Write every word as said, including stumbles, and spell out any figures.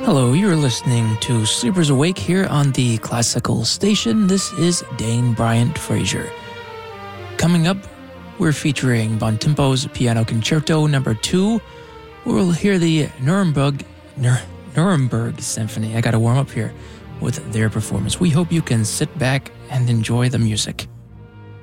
Hello, you're listening to Sleepers Awake here on the Classical Station. This is Dane Bryant Frazier. Coming up, we're featuring Bon Tempo's Piano Concerto Number Two. We'll hear the Nuremberg Nur, Nuremberg Symphony. I got to warm up here with their performance. We hope you can sit back and enjoy the music.